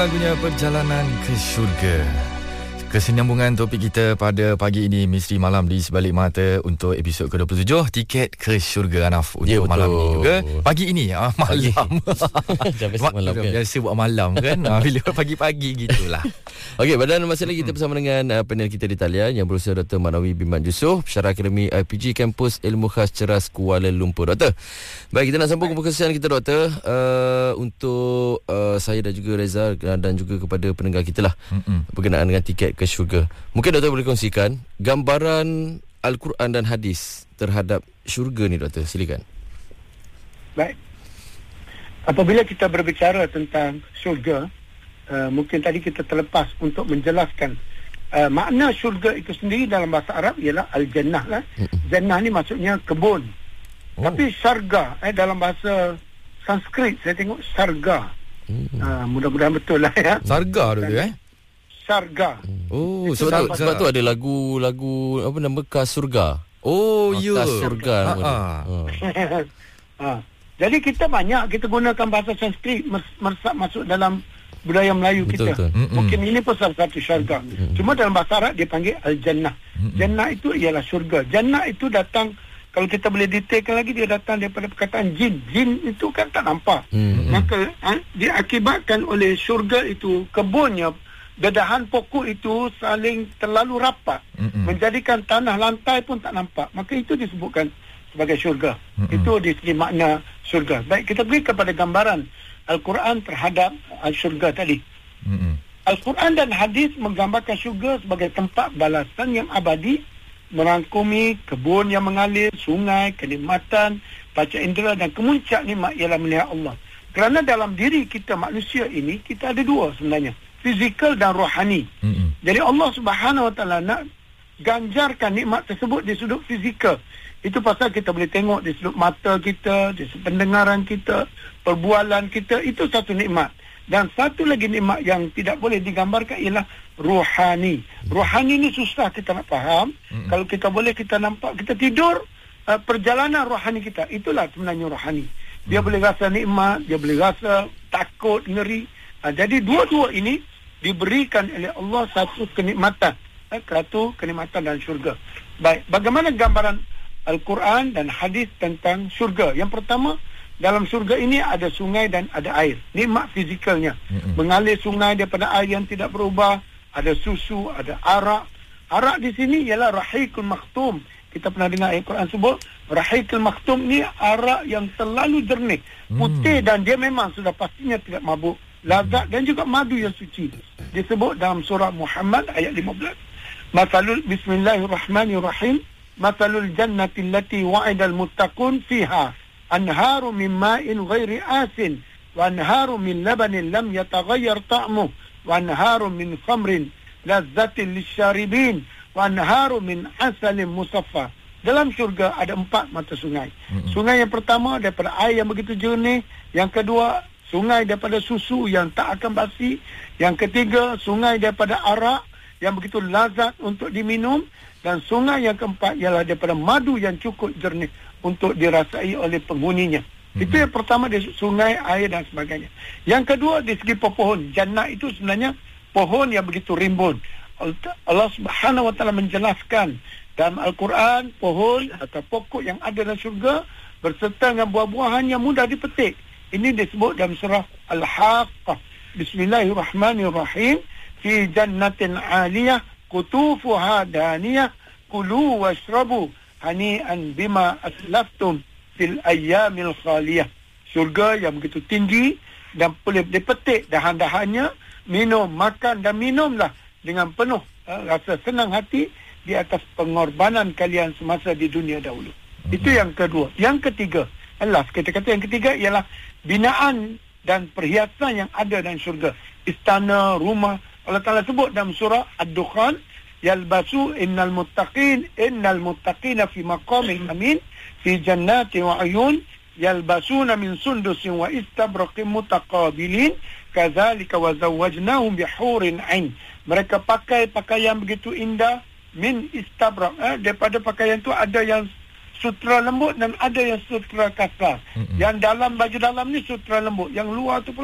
Lagunya Perjalanan ke Syurga. Kesinambungan topik kita pada pagi ini, Misteri Malam di Sebalik Mata untuk episod ke-27, Tiket ke Syurga, Anaf, untuk malam ini juga. Pagi ini, malam. Malam kan? Biasa buat malam kan. Bila pagi-pagi gitulah. Okey, pada masa lagi kita bersama dengan panel kita di talian yang berusaha Dr. Manawi Biman Yusof, Pensyarah Akademi IPG Kampus Ilmu Khas Ceras Kuala Lumpur. Doktor, baik, kita nak sambung pembicaraan kita, Doktor, untuk saya dan juga Reza dan juga kepada pendengar kita lah berkenaan dengan tiket ke syurga. Mungkin Doktor boleh kongsikan gambaran Al-Quran dan hadis terhadap syurga ni, Doktor, silakan. Baik. Apabila kita berbicara tentang syurga, mungkin tadi kita terlepas untuk menjelaskan makna syurga itu sendiri dalam bahasa Arab ialah Al-Jannah lah. Jannah ni maksudnya kebun. Tapi syarga dalam bahasa Sanskrit saya tengok syarga. Mudah-mudahan betul lah ya. Sarga tu Syarga. Oh, sebab tu ada lagu apa nama, Khas Surga. Oh, ya. Khas Surga. Jadi kita kita gunakan bahasa Sanskrit meresap masuk dalam budaya Melayu kita. Betul. Mungkin ini pun salah satu syurga. Cuma dalam bahasa Arab dia panggil Al-Jannah. Jannah itu ialah syurga. Jannah itu datang, kalau kita boleh detailkan lagi, dia datang daripada perkataan jin. Jin itu kan tak nampak. Maka diakibatkan oleh syurga itu, kebunnya, dedahan pokok itu saling terlalu rapat, menjadikan tanah lantai pun tak nampak. Maka itu disebutkan sebagai syurga. Itu di segi makna syurga. Baik, kita pergi kepada gambaran Al-Quran terhadap syurga tadi. Al-Quran dan hadis menggambarkan syurga sebagai tempat balasan yang abadi, merangkumi kebun yang mengalir, sungai, kenikmatan, panca indera, dan kemuncak nikmat ialah melihat Allah. Kerana dalam diri kita manusia ini, kita ada dua sebenarnya, fizikal dan rohani. Jadi Allah Subhanahu Wa Taala nak ganjarkan nikmat tersebut di sudut fizikal. Itu pasal kita boleh tengok di sudut mata kita, di sudut pendengaran kita, perbualan kita, itu satu nikmat. Dan satu lagi nikmat yang tidak boleh digambarkan ialah rohani. Rohani ni susah kita nak faham. Kalau kita boleh kita nampak, kita tidur, perjalanan rohani kita, itulah sebenarnya rohani. Dia boleh rasa nikmat, dia boleh rasa takut, ngeri. Jadi dua-dua ini diberikan oleh Allah satu kenikmatan, satu kenikmatan dan syurga. Baik, bagaimana gambaran Al-Quran dan hadis tentang syurga? Yang pertama, dalam syurga ini ada sungai dan ada air. Nikmat fizikalnya. Mengalir sungai daripada air yang tidak berubah. Ada susu, ada arak. Arak di sini ialah Rahiqul Makhtum. Kita pernah dengar ayat Quran sebut Rahiqul Makhtum ni arak yang terlalu jernih, putih, dan dia memang sudah pastinya tidak mabuk, lazat dan juga madu yang suci. Disebut dalam surah Muhammad ayat 15. Bismillahirrahmanirrahim. Mathalul jannati allati wa'idal muttaqun fiha anharu min ma'in ghairi asin wa anharu min labanin lam yataghayyar ta'muh wa anharu min khamrin lazzatin lisyaribin wa anharu min asalin musaffa. Dalam syurga ada 4 mata sungai. Sungai yang pertama daripada air yang begitu jernih, yang kedua sungai daripada susu yang tak akan basi, yang ketiga sungai daripada arak yang begitu lazat untuk diminum, dan sungai yang keempat ialah daripada madu yang cukup jernih untuk dirasai oleh penghuninya. Itu yang pertama, dari sungai, air dan sebagainya. Yang kedua, di segi pohon. Jannah itu sebenarnya pohon yang begitu rimbun. Allah Subhanahu Wa Taala menjelaskan dalam Al-Quran, pohon atau pokok yang ada dalam syurga berserta dengan buah-buahan yang mudah dipetik. Ini disebut dalam surah Al-Haqqah. Bismillahirrahmanirrahim. Fi jannatin 'aliyah kutufuha daniyah kulu washrabu hani'an bima aslaftum fil ayyamil khaliyah. Syurga yang begitu tinggi dan boleh dipetik dahan-dahannya, minum, makan dan minumlah dengan penuh rasa senang hati di atas pengorbanan kalian semasa di dunia dahulu. Itu yang kedua. Yang ketiga, kita kata yang ketiga ialah binaan dan perhiasan yang ada dalam syurga. Istana, rumah. Allah Ta'ala sebut dalam surah Ad-Dukhan, yalbasu innal muttaqina fi maqamin amin fi jannati wa ayun yalbasuna min sundusin wa istabraqin mutaqabilin kadzalika wa zawwajnahum bihurin ain. Mereka pakai pakaian begitu indah min istabrak, daripada pakaian tu ada yang sutra lembut dan ada yang sutra kasar. Yang dalam, baju dalam ni sutra lembut, yang luar tu pula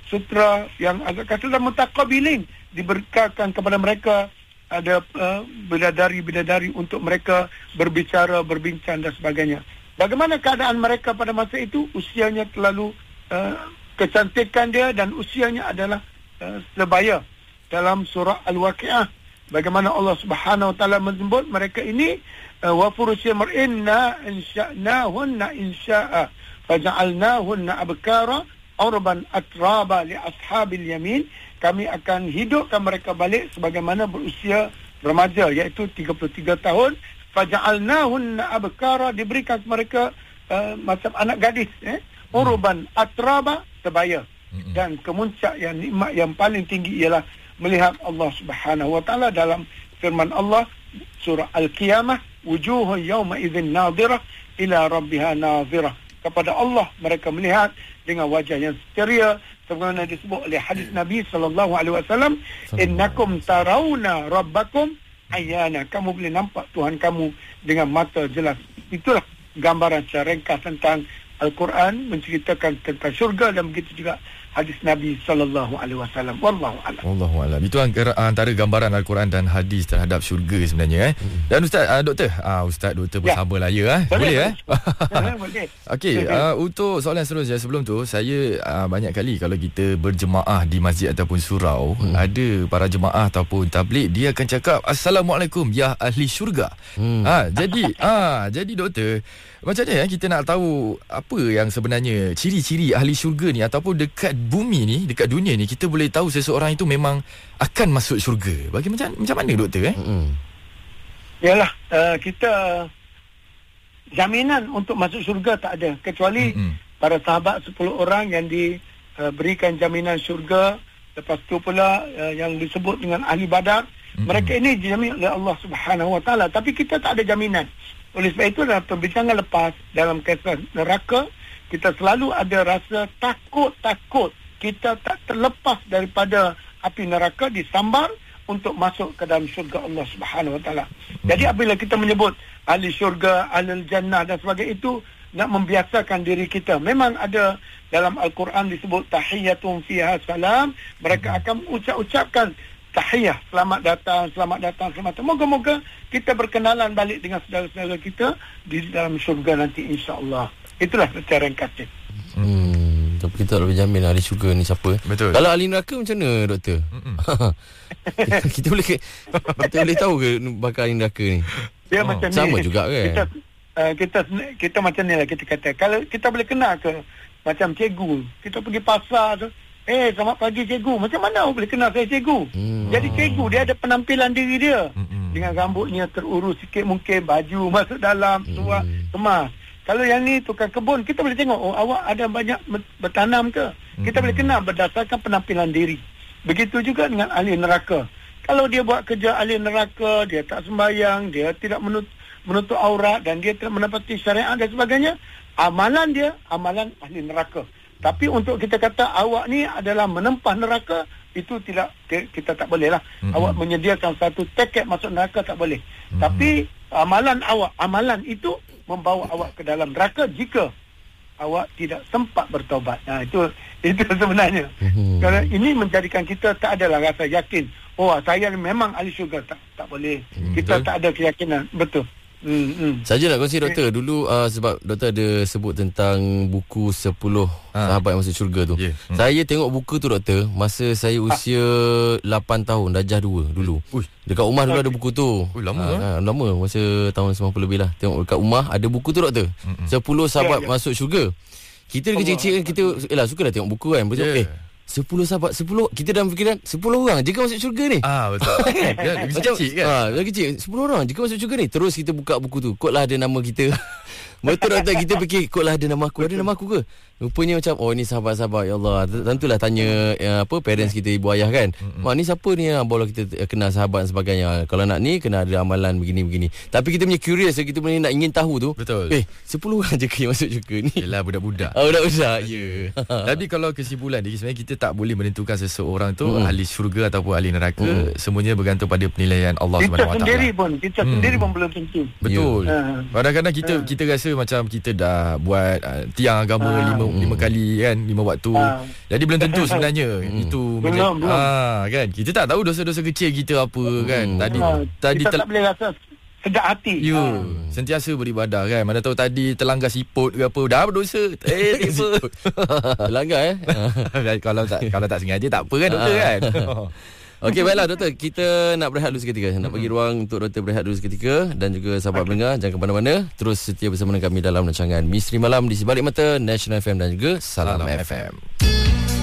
sutra yang agak kasar dan mutaqabilin, diberikan kepada mereka ada bidadari-bidadari untuk mereka berbicara, berbincang dan sebagainya. Bagaimana keadaan mereka pada masa itu? Usianya terlalu kecantikan dia dan usianya adalah sebaya. Dalam surah Al-Waqi'ah, bagaimana Allah Subhanahu wa taala menyebut mereka ini wa furusya mar'inna insha'nahunna insya'a faja'alnahunna abkara urban atraba li ashabil yamin. Kami akan hidupkan mereka balik sebagaimana berusia remaja, iaitu 33 tahun. Faja'alnahunna abkara, diberikan mereka macam anak gadis, urban atraba, sebaya. Dan kemuncak yang nikmat yang paling tinggi ialah melihat Allah Subhanahu wa taala dalam firman Allah surah Al-Qiyamah, wujuhun yawma idzin nadhirah ila rabbiha nadhirah. Kepada Allah mereka melihat dengan wajah yang ceria, sebagaimana disebut oleh hadis Nabi sallallahu alaihi wasallam, innakum tarawna rabbakum ayana, kamu boleh nampak Tuhan kamu dengan mata jelas. Itulah gambaran secara ringkas tentang Al-Quran, menceritakan tentang syurga, dan begitu juga hadis Nabi sallallahu alaihi wasallam. Wallahu a'lam. Wallahu a'lam. Itu antara gambaran Al-Quran dan hadis terhadap syurga sebenarnya. Dan Ustaz, Doktor bersabarlah ya. Boleh Boleh. Okey, untuk soalan seterusnya, sebelum tu saya banyak kali kalau kita berjemaah di masjid ataupun surau, ada para jemaah ataupun tabligh, dia akan cakap Assalamualaikum ya ahli syurga. Jadi Doktor, macam mana kita nak tahu apa yang sebenarnya ciri-ciri ahli syurga ni, ataupun dekat bumi ni, dekat dunia ni, kita boleh tahu seseorang itu memang akan masuk syurga? Macam mana Doktor? Yalah, kita jaminan untuk masuk syurga tak ada, kecuali para sahabat 10 orang yang diberikan jaminan syurga. Lepas tu pula yang disebut dengan ahli Badar, mereka ini dijamin oleh Allah Subhanahu wa taala, tapi kita tak ada jaminan. Oleh sebab itu, dalam perbincangan lepas dalam kisah neraka, kita selalu ada rasa takut. Kita tak terlepas daripada api neraka, disambar untuk masuk ke dalam syurga Allah Subhanahu wa taala. Jadi apabila kita menyebut ahli syurga, ahli jannah dan sebagainya, itu nak membiasakan diri kita. Memang ada dalam Al-Quran disebut tahiyyatun fiha salam. Mereka akan ucapkan tahiyah, selamat datang. Moga-moga kita berkenalan balik dengan saudara-saudara kita di dalam syurga nanti, insya-Allah. Itulah secara ringkasnya. Tapi kita tak boleh jamin ahli syurga ni siapa. Betul. Kalau ahli neraka macam mana, Doktor? kita boleh tahu ke bakal ahli neraka ni? Dia macam ni. Sama juga kan? Kita macam ni lah kita kata. Kalau kita boleh kenal ke, macam cikgu, kita pergi pasar tu, selamat pagi cikgu. Macam mana boleh kenal saya cikgu? Jadi cikgu dia ada penampilan diri dia. Dengan rambutnya terurus sikit mungkin, baju masuk dalam, suar, kemas. Kalau yang ni tukang kebun, kita boleh tengok, awak ada banyak bertanam ke? Kita boleh kenal berdasarkan penampilan diri. Begitu juga dengan ahli neraka. Kalau dia buat kerja ahli neraka, dia tak sembahyang, dia tidak menutup aurat, dan dia tidak menepati syariat dan sebagainya, amalan dia amalan ahli neraka. Tapi untuk kita kata awak ni adalah menempah neraka, itu tidak, kita tak boleh lah. Awak menyediakan satu tiket masuk neraka, tak boleh. Tapi amalan itu membawa awak ke dalam neraka jika awak tidak sempat bertaubat. Itu sebenarnya. Kerana ini menjadikan kita tak adalah rasa yakin, saya memang ahli syurga. Tak boleh. Kita tak ada keyakinan. Betul. Saja nak kongsi Doktor. Dulu sebab Doktor ada sebut tentang buku 10 sahabat yang masuk syurga tu. Saya tengok buku tu Doktor masa saya usia 8 tahun, darjah 2 dulu. Dekat rumah dulu ada buku tu. Lama masa tahun 90 lebih lah. Tengok dekat rumah ada buku tu Doktor. 10 sahabat masuk syurga. Kita kecil-kecil kan, kita suka dah tengok buku kan. Betul. 10 sahabat, 10, kita dalam fikiran 10 orang jika masuk syurga ni. Betul. Macam kecil kan? Kecil, 10 orang jika masuk syurga ni. Terus kita buka buku tu, kodlah ada nama kita. Betul Doktor, kita fikir kodlah ada nama aku. Ada nama aku ke? Rupanya macam, ni sahabat-sahabat. Ya Allah, tentulah tanya parents kita, ibu ayah kan. Ni siapa ni? Barulah kita kenal sahabat dan sebagainya. Kalau nak ni, kena ada amalan begini-begini. Tapi kita punya curious, kita punya nak ingin tahu tu. Betul. 10 orang je yang masuk syurga ni. Yelah, budak-budak. Budak-budak, ya. Tapi kalau kesimpulan, sebenarnya kita kita tak boleh menentukan seseorang tu ahli syurga ataupun ahli neraka. Semuanya bergantung pada penilaian Allah Subhanahu Wa Taala. Kita sendiri pun belum tentu. Betul. Kadang-kadang kita rasa macam kita dah buat tiang agama 5 kali kan, 5 waktu. Jadi belum tentu sebenarnya itu belum. Kan. Kita tak tahu dosa-dosa kecil kita apa kan. Tadi kita tak boleh rasa sedap hati. Sentiasa beribadah kan. Mana tahu tadi terlanggar siput ke apa, dah berdosa. Tiba. Terlanggar Kalau tak sengaja tak apa kan doktor kan. Okey, baiklah doktor, kita nak berehat dulu seketika. Nak bagi ruang untuk doktor berehat dulu seketika. Dan juga sahabat pendengar, jangan ke mana-mana. Terus setia bersama dengan kami dalam rancangan Misteri Malam di Sebalik Mata, National FM dan juga Salam FM.